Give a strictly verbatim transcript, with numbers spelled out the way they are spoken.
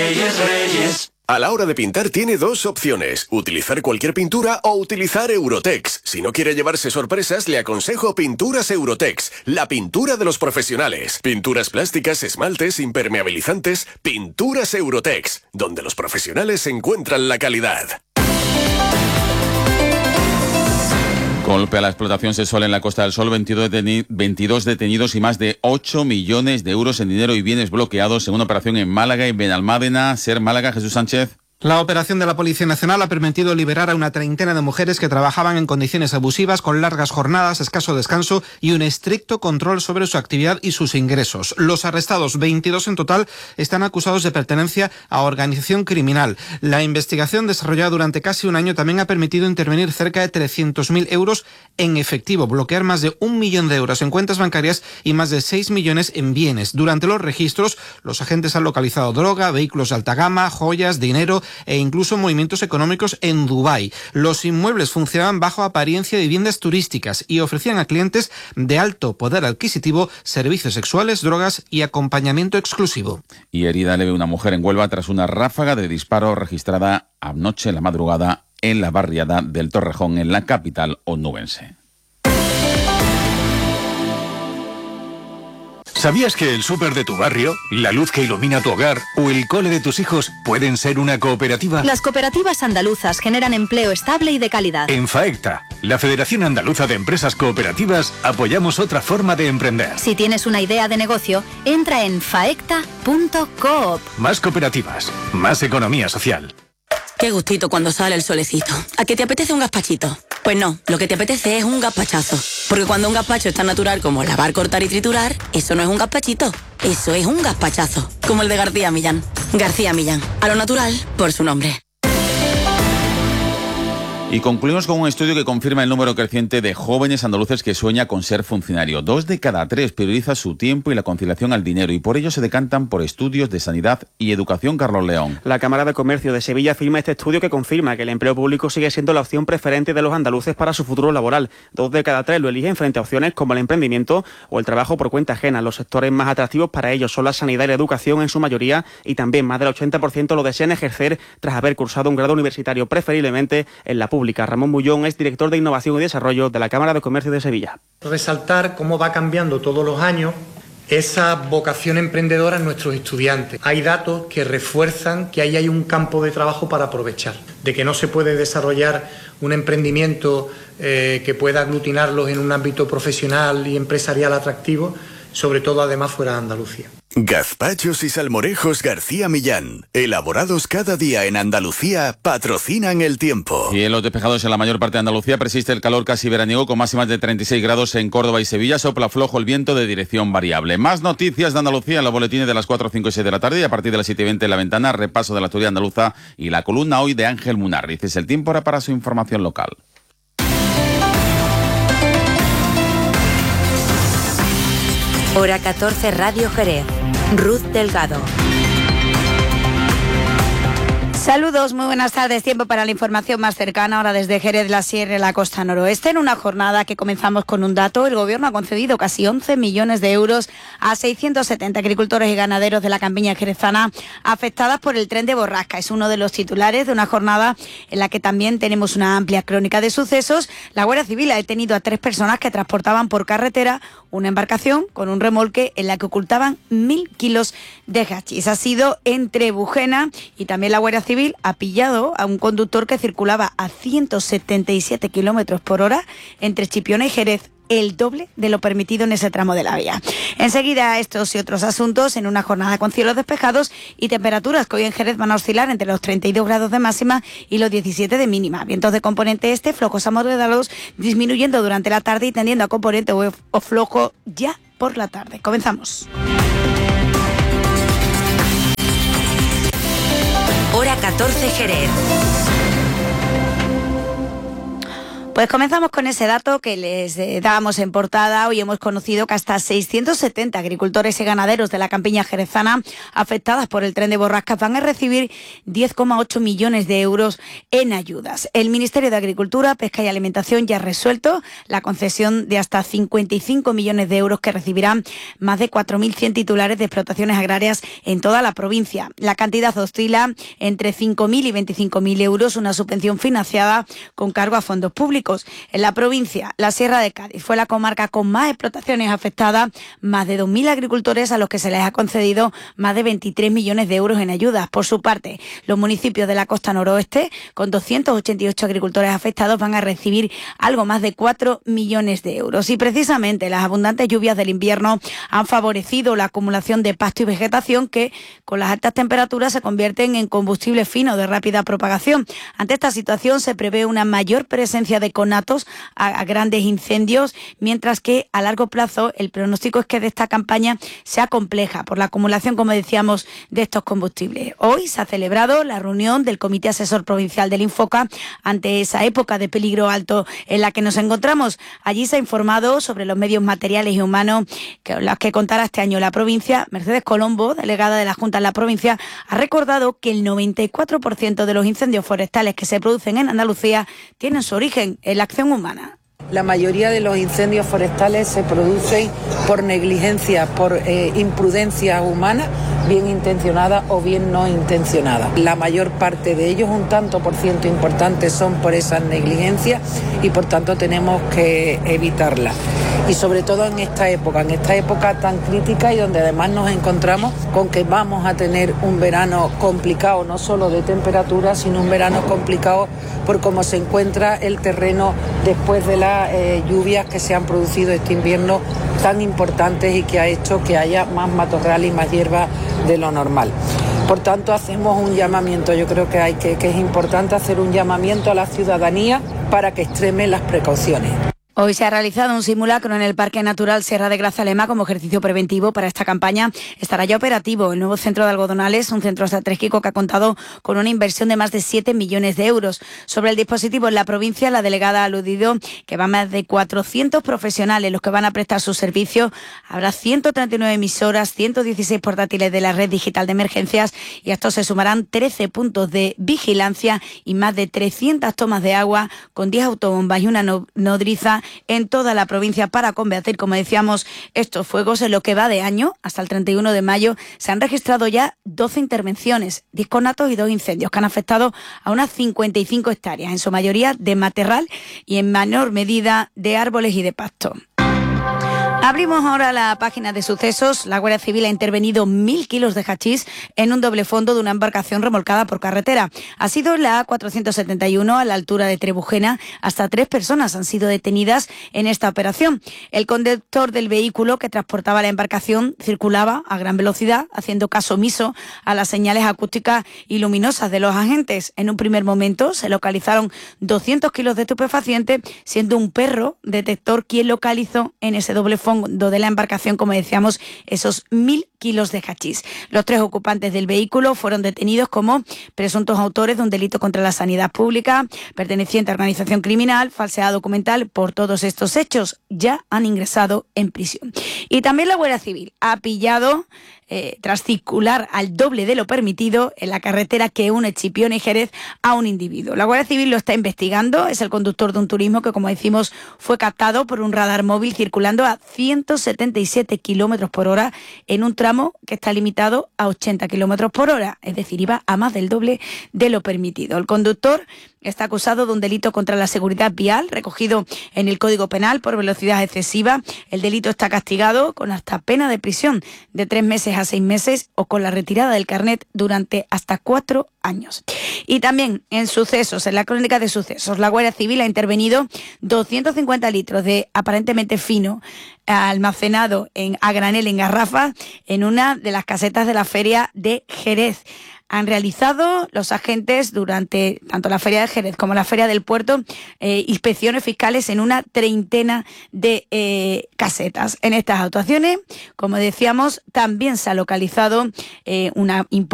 Reyes, Reyes. A la hora de pintar tiene dos opciones, utilizar cualquier pintura o utilizar Eurotex. Si no quiere llevarse sorpresas, le aconsejo Pinturas Eurotex, la pintura de los profesionales. Pinturas plásticas, esmaltes, impermeabilizantes, Pinturas Eurotex, donde los profesionales encuentran la calidad. Golpe a la explotación sexual en la Costa del Sol, veintidós, deteni- veintidós detenidos y más de ocho millones de euros en dinero y bienes bloqueados en una operación en Málaga y Benalmádena. Ser Málaga, Jesús Sánchez. La operación de la Policía Nacional ha permitido liberar a una treintena de mujeres que trabajaban en condiciones abusivas, con largas jornadas, escaso descanso y un estricto control sobre su actividad y sus ingresos. Los arrestados, veintidós en total, están acusados de pertenencia a organización criminal. La investigación desarrollada durante casi un año también ha permitido intervenir cerca de trescientos mil euros en efectivo, bloquear más de un millón de euros en cuentas bancarias y más de seis millones en bienes. Durante los registros, los agentes han localizado droga, vehículos de alta gama, joyas, dinero e incluso movimientos económicos en Dubái. Los inmuebles funcionaban bajo apariencia de viviendas turísticas y ofrecían a clientes de alto poder adquisitivo servicios sexuales, drogas y acompañamiento exclusivo. Y herida leve una mujer en Huelva tras una ráfaga de disparo registrada anoche en la madrugada en la barriada del Torrejón, en la capital onubense. ¿Sabías que el súper de tu barrio, la luz que ilumina tu hogar o el cole de tus hijos pueden ser una cooperativa? Las cooperativas andaluzas generan empleo estable y de calidad. En FAECTA, la Federación Andaluza de Empresas Cooperativas, apoyamos otra forma de emprender. Si tienes una idea de negocio, entra en faecta punto coop. Más cooperativas, más economía social. Qué gustito cuando sale el solecito. ¿A qué te apetece un gazpachito? Pues no, lo que te apetece es un gazpachazo. Porque cuando un gazpacho es tan natural como lavar, cortar y triturar, eso no es un gazpachito, eso es un gazpachazo. Como el de García Millán. García Millán, a lo natural por su nombre. Y concluimos con un estudio que confirma el número creciente de jóvenes andaluces que sueña con ser funcionario. Dos de cada tres prioriza su tiempo y la conciliación al dinero, y por ello se decantan por estudios de sanidad y educación. Carlos León. La Cámara de Comercio de Sevilla firma este estudio que confirma que el empleo público sigue siendo la opción preferente de los andaluces para su futuro laboral. Dos de cada tres lo eligen frente a opciones como el emprendimiento o el trabajo por cuenta ajena. Los sectores más atractivos para ellos son la sanidad y la educación en su mayoría, y también más del ochenta por ciento lo desean ejercer tras haber cursado un grado universitario, preferiblemente en la pública. Ramón Bullón es director de Innovación y Desarrollo de la Cámara de Comercio de Sevilla. Resaltar cómo va cambiando todos los años esa vocación emprendedora en nuestros estudiantes. Hay datos que refuerzan que ahí hay un campo de trabajo para aprovechar, de que no se puede desarrollar un emprendimiento eh, que pueda aglutinarlos en un ámbito profesional y empresarial atractivo, sobre todo además fuera de Andalucía. Gazpachos y salmorejos García Millán, elaborados cada día en Andalucía, patrocinan el tiempo. Cielos despejados en la mayor parte de Andalucía, persiste el calor casi veraniego con máximas de treinta y seis grados en Córdoba y Sevilla, sopla flojo el viento de dirección variable. Más noticias de Andalucía en los boletines de las cuatro, cinco y seis de la tarde, y a partir de las siete y veinte en La Ventana, repaso de la actualidad andaluza y la columna hoy de Ángel Munarriz. Es el tiempo ahora para su información local. Hora catorce, Radio Jerez. Ruth Delgado. Saludos, muy buenas tardes. Tiempo para la información más cercana, ahora desde Jerez, la Sierra y la costa noroeste. En una jornada que comenzamos con un dato, el Gobierno ha concedido casi once millones de euros a seiscientos setenta agricultores y ganaderos de la campiña jerezana afectadas por el tren de borrasca. Es uno de los titulares de una jornada en la que también tenemos una amplia crónica de sucesos. La Guardia Civil ha detenido a tres personas que transportaban por carretera una embarcación con un remolque en la que ocultaban mil kilos de hachís. Ha sido entre Bujena y también la Guardia Civil ha pillado a un conductor que circulaba a ciento setenta y siete kilómetros por hora entre Chipiona y Jerez, el doble de lo permitido en ese tramo de la vía. Enseguida estos y otros asuntos en una jornada con cielos despejados y temperaturas que hoy en Jerez van a oscilar entre los treinta y dos grados de máxima y los diecisiete de mínima. Vientos de componente este, flojos a moderados, disminuyendo durante la tarde y tendiendo a componente o, o flojo ya por la tarde. Comenzamos. Hora catorce, Jerez. Pues comenzamos con ese dato que les eh, dábamos en portada. Hoy hemos conocido que hasta seiscientos setenta agricultores y ganaderos de la campiña jerezana afectadas por el tren de borrascas van a recibir diez coma ocho millones de euros en ayudas. El Ministerio de Agricultura, Pesca y Alimentación ya ha resuelto la concesión de hasta cincuenta y cinco millones de euros que recibirán más de cuatro mil cien titulares de explotaciones agrarias en toda la provincia. La cantidad oscila entre cinco mil y veinticinco mil euros, una subvención financiada con cargo a fondos públicos. En la provincia, la Sierra de Cádiz fue la comarca con más explotaciones afectadas, más de dos mil agricultores a los que se les ha concedido más de veintitrés millones de euros en ayudas. Por su parte, los municipios de la costa noroeste, con doscientos ochenta y ocho agricultores afectados, van a recibir algo más de cuatro millones de euros. Y precisamente las abundantes lluvias del invierno han favorecido la acumulación de pasto y vegetación que, con las altas temperaturas, se convierten en combustible fino de rápida propagación. Ante esta situación se prevé una mayor presencia de conatos a, a grandes incendios, mientras que a largo plazo el pronóstico es que de esta campaña sea compleja por la acumulación, como decíamos, de estos combustibles. Hoy se ha celebrado la reunión del Comité Asesor Provincial del Infoca ante esa época de peligro alto en la que nos encontramos. Allí se ha informado sobre los medios materiales y humanos que las que contará este año la provincia. Mercedes Colombo, delegada de la Junta en la provincia, ha recordado que el noventa y cuatro por ciento de los incendios forestales que se producen en Andalucía tienen su origen en la acción humana. La mayoría de los incendios forestales se producen por negligencia, por eh, imprudencia humana, bien intencionada o bien no intencionada. La mayor parte de ellos, un tanto por ciento importante, son por esas negligencias y por tanto tenemos que evitarlas. Y sobre todo en esta época, en esta época tan crítica y donde además nos encontramos con que vamos a tener un verano complicado, no solo de temperatura, sino un verano complicado por cómo se encuentra el terreno después de las eh, lluvias que se han producido este invierno tan importantes y que ha hecho que haya más matorral y más hierba de lo normal. Por tanto, hacemos un llamamiento, yo creo que, hay que, que es importante hacer un llamamiento a la ciudadanía para que extreme las precauciones. Hoy se ha realizado un simulacro en el Parque Natural Sierra de Grazalema como ejercicio preventivo para esta campaña. Estará ya operativo el nuevo centro de algodonales, un centro estratégico que ha contado con una inversión de más de siete millones de euros. Sobre el dispositivo en la provincia, la delegada ha aludido que van más de cuatrocientos profesionales los que van a prestar sus servicios. Habrá ciento treinta y nueve emisoras, ciento dieciséis portátiles de la red digital de emergencias y a estos se sumarán trece puntos de vigilancia y más de trescientas tomas de agua con diez autobombas y una nodriza en toda la provincia para combatir, como decíamos, estos fuegos. En lo que va de año, hasta el treinta y uno de mayo, se han registrado ya doce intervenciones, diez conatos y dos incendios que han afectado a unas cincuenta y cinco hectáreas, en su mayoría de matorral y en menor medida de árboles y de pasto. Abrimos ahora la página de sucesos. La Guardia Civil ha intervenido mil kilos de hachís en un doble fondo de una embarcación remolcada por carretera. Ha sido la A cuatrocientos setenta y uno a la altura de Trebujena. Hasta tres personas han sido detenidas en esta operación. El conductor del vehículo que transportaba la embarcación circulaba a gran velocidad, haciendo caso omiso a las señales acústicas y luminosas de los agentes. En un primer momento se localizaron doscientos kilos de estupefacientes, siendo un perro detector quien localizó en ese doble fondo de la embarcación, como decíamos, esos mil kilos de hachís. Los tres ocupantes del vehículo fueron detenidos como presuntos autores de un delito contra la sanidad pública, perteneciente a organización criminal, falsedad documental. Por todos estos hechos ya han ingresado en prisión. Y también la Guardia Civil ha pillado, eh, tras circular al doble de lo permitido en la carretera que une Chipiona y Jerez, a un individuo. La Guardia Civil lo está investigando. Es el conductor de un turismo que, como decimos, fue captado por un radar móvil circulando a ciento setenta y siete kilómetros por hora en un tramo que está limitado a ochenta kilómetros por hora, es decir, iba a más del doble de lo permitido. El conductor está acusado de un delito contra la seguridad vial recogido en el Código Penal por velocidad excesiva. El delito está castigado con hasta pena de prisión de tres meses a seis meses o con la retirada del carnet durante hasta cuatro años. Y también en sucesos, en la crónica de sucesos, la Guardia Civil ha intervenido doscientos cincuenta litros de aparentemente fino almacenado en, a granel en garrafas en una de las casetas de la feria de Jerez. Han realizado los agentes durante tanto la Feria de Jerez como la Feria del Puerto eh, inspecciones fiscales en una treintena de eh, casetas. En estas actuaciones, como decíamos, también se ha localizado eh, una importante